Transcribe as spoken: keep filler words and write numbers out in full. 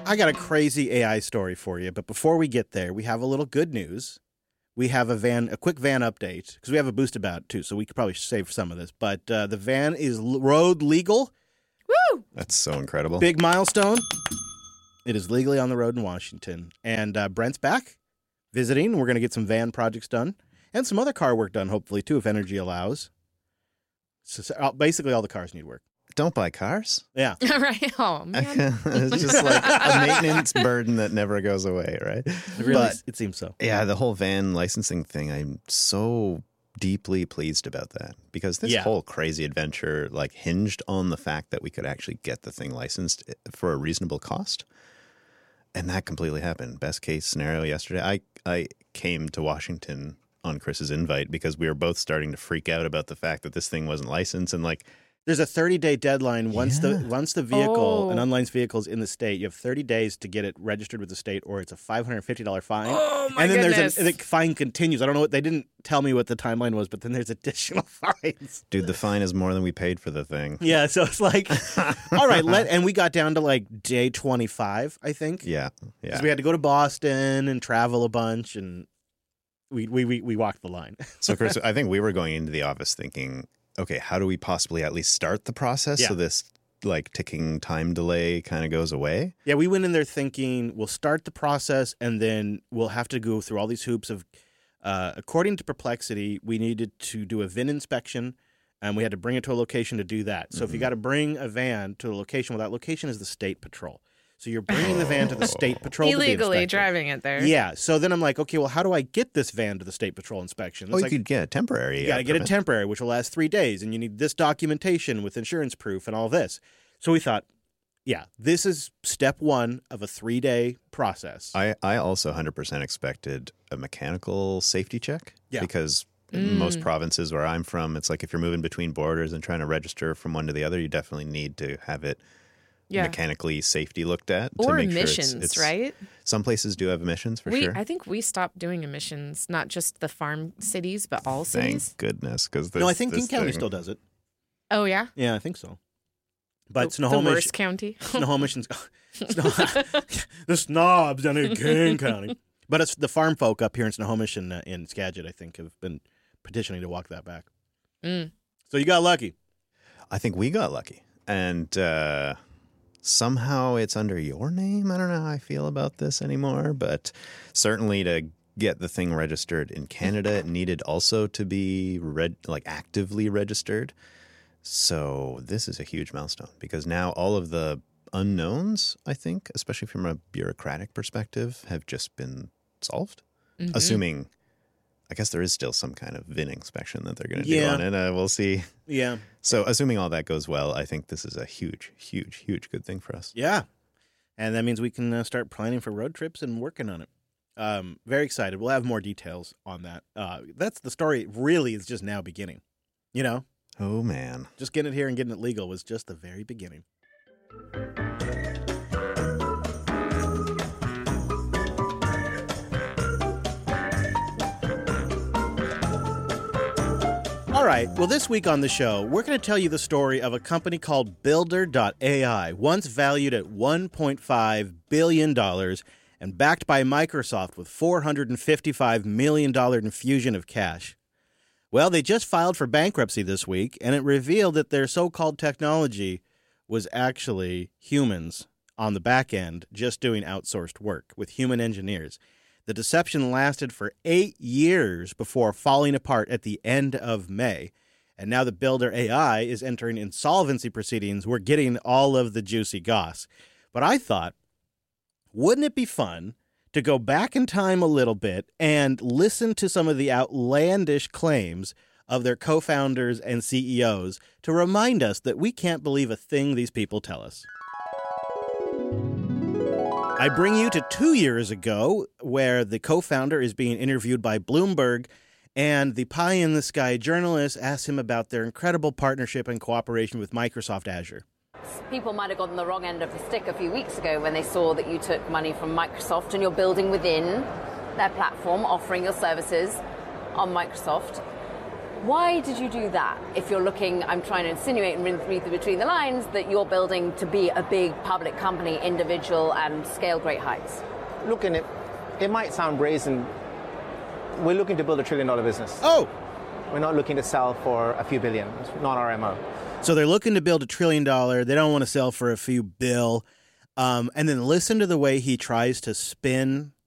I got a crazy A I story for you, but before we get there, we have a little good news. We have a van, a quick van update, because we have a boost about it too, so we could probably save some of this. But uh, the van is l- road legal. Woo! That's so incredible. Big milestone. It is legally on the road in Washington. And uh, Brent's back visiting. We're going to get some van projects done and some other car work done, hopefully, too, if energy allows. So, so, uh, basically, all the cars need work. Don't buy cars. Yeah. Right. Oh, man. It's just like a maintenance burden that never goes away, right? It really, But, it seems so. yeah, the whole van licensing thing, I'm so deeply pleased about that because this Yeah. whole crazy adventure like hinged on the fact that we could actually get the thing licensed for a reasonable cost. And that completely happened. Best case scenario yesterday. I, I came to Washington on Chris's invite because we were both starting to freak out about the fact that this thing wasn't licensed and like, There's a thirty-day deadline. Once Yeah. the once the vehicle, Oh. an unlicensed vehicle is in the state, you have thirty days to get it registered with the state, or it's a five hundred fifty dollars fine. Oh, my and then goodness. there's a, the fine continues. I don't know what, they didn't tell me what the timeline was, but then there's additional fines. dude, the fine is more than we paid for the thing. Yeah, so it's like, all right, let, and we got down to like day twenty-five, I think. Yeah, Because yeah. we had to go to Boston and travel a bunch, and we we we, we walked the line. So, Chris, I think we were going into the office thinking, okay, how do we possibly at least start the process Yeah. so this like ticking time delay kind of goes away? Yeah, we went in there thinking we'll start the process, and then we'll have to go through all these hoops of, uh, according to Perplexity, we needed to do a V I N inspection, and we had to bring it to a location to do that. So if you got to bring a van to a location, well, that location is the state patrol. So you're bringing the van to the state patrol to be Illegally inspected. driving it there. Yeah. So then I'm like, okay, well, how do I get this van to the state patrol inspection? Oh, It's you like, could get a temporary. you got to uh, get a permit. temporary, which will last three days, and you need this documentation with insurance proof and all this. So we thought, yeah, this is step one of a three-day process. I, I also one hundred percent expected a mechanical safety check. Yeah. Because in Mm. most provinces where I'm from, it's like if you're moving between borders and trying to register from one to the other, you definitely need to have it Yeah. mechanically safety looked at. to Or make sure it's- emissions, it's- right? Some places do have emissions for we, sure. I think we stopped doing emissions, not just the farm cities, but all Thank cities. goodness. Because no, I think King County still does it. Oh, yeah? Yeah, I think so. But the, Snohomish, the worst county. Snohomish, Snow, the snobs down in King County. But it's the farm folk up here in Snohomish and uh, in Skagit, I think, have been petitioning to walk that back. Mm. So you got lucky. I think we got lucky. And uh, somehow it's under your name. I don't know how I feel about this anymore, but certainly to get the thing registered in Canada, it needed also to be reg- like actively registered. So this is a huge milestone because now all of the unknowns, I think, especially from a bureaucratic perspective, have just been solved. Mhm. Assuming, I guess there is still some kind of V I N inspection that they're going to Yeah. do on it. Uh, we'll see. Yeah. So assuming all that goes well, I think this is a huge, huge, huge good thing for us. Yeah. And that means we can uh, start planning for road trips and working on it. Um, very excited. We'll have more details on that. Uh, that's the story really is just now beginning. You know, Oh, man. just getting it here and getting it legal was just the very beginning. All right. Well, this week on the show, we're going to tell you the story of a company called Builder dot A I, once valued at one point five billion dollars and backed by Microsoft with four hundred fifty-five million dollars infusion of cash. Well, they just filed for bankruptcy this week, and it revealed that their so-called technology was actually humans on the back end just doing outsourced work with human engineers. The deception lasted for eight years before falling apart at the end of May. And now that Builder A I is entering insolvency proceedings, we're getting all of the juicy goss. But I thought, wouldn't it be fun to go back in time a little bit and listen to some of the outlandish claims of their co-founders and C E Os to remind us that we can't believe a thing these people tell us? I bring you to two years ago, where the co-founder is being interviewed by Bloomberg, and the pie-in-the-sky journalist asks him about their incredible partnership and cooperation with Microsoft Azure. People might have gotten the wrong end of the stick a few weeks ago when they saw that you took money from Microsoft and you're building within their platform, offering your services on Microsoft. Why did you do that? If you're looking, I'm trying to insinuate and read between the lines that you're building to be a big public company, individual, and scale great heights. Look, and it, it might sound brazen. We're looking to build a trillion dollar business. Oh! We're not looking to sell for a few billion. It's not our M O. So they're looking to build a trillion dollar. They don't want to sell for a few bill. Um, and then listen to the way he tries to spin